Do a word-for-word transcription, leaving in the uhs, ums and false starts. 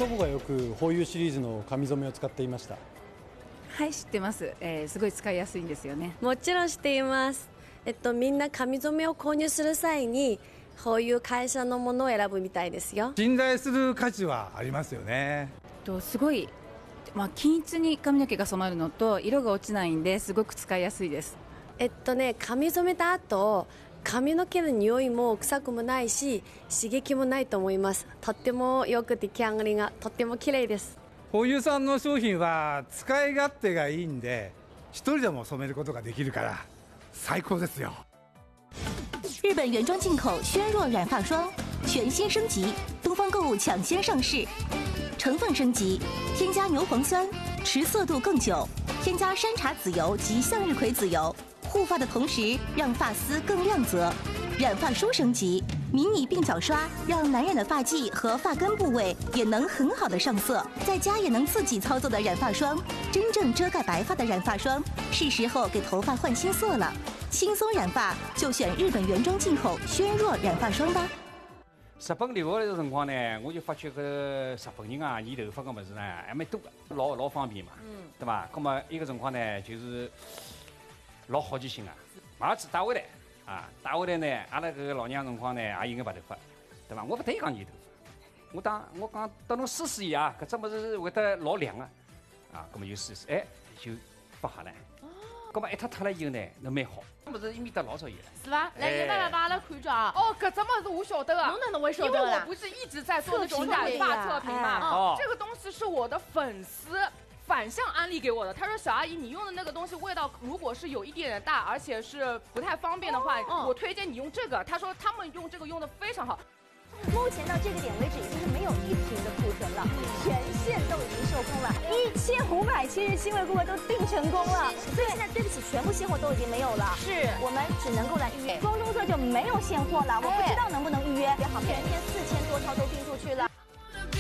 祖母がよくホーユーシリーズの髪染めを使っていました。 はい、知ってます、えー、すごい使いやすいんですよね。 もちろん知っています。えっとみんな髪染めを購入する際にこういう会社のものを選ぶみたいですよ。 信頼する価値はありますよね。 とすごい、まあ、均一に髪の毛が染まるのと色が落ちないんですごく使いやすいです。 えっとね髪染めた後髪の毛の匂いも臭くもないし刺激もないと思います。とってもよく出来上がりがとっても綺麗です。 ホーユーさんの商品は使い勝手がいいんで一人でも染めることができるから最高ですよ。 日本原装进口轩若染发霜全新升级，东方购物抢先上市，成分升级，添加牛磺酸，持色度更久，添加山茶籽油及向日葵籽油，护发的同时让发丝更亮泽。染发梳升级，迷你鬓角刷让难染的发际和发根部位也能很好的上色，在家也能自己操作的染发霜，真正遮盖白发的染发霜，是时候给头发换新色了。轻松染发就选日本原装进口轩若染发霜吧。 日本留学的辰光呢，我就发觉搿日本人啊，染头发个物事呢还蛮多个，老老方便嘛，嗯，对伐？咁么伊个辰光呢，就是老好奇心啊，马上子带回来啊，带回来呢，阿拉搿个老娘辰光呢也有眼白头发，对伐？我勿对讲染头发，我当我讲等侬试试伊啊，搿只物事会得老凉个，啊，咁么就试试，哎，就发下来。咁么一脱脱了以后呢，那蛮好。物事伊面搭老早有了， 是吧？来，给爸爸帮阿拉看着啊。哦，搿只物事我晓得啊， 侬哪能会晓因得啦？ 为我不是一直在做那种染发测评嘛。哦，这个东西是我的粉丝反向安利给我的。他说：“小阿姨，你用的那个东西味道如果是有一点点大，而且是不太方便的话，我推荐你用这个。”他说他们用这个用的非常好。 目前到这个点为止，已经是没有一瓶的库存了，全线都已经售空了，一千五百七十七位顾客都订成功了，所以现在对不起，全部现货都已经没有了，是我们只能够来预约，庄中色就没有现货了，我不知道能不能预约。好，全天四千多套都订出去了。